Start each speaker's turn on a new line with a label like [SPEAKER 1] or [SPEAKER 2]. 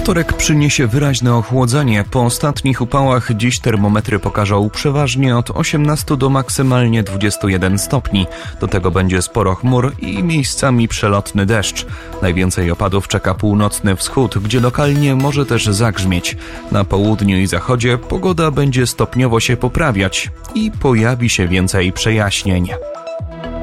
[SPEAKER 1] Wtorek przyniesie wyraźne ochłodzenie. Po ostatnich upałach dziś termometry pokażą przeważnie od 18 do maksymalnie 21 stopni. Do tego będzie sporo chmur i miejscami przelotny deszcz. Najwięcej opadów czeka północny wschód, gdzie lokalnie może też zagrzmieć. Na południu i zachodzie pogoda będzie stopniowo się poprawiać i pojawi się więcej przejaśnień.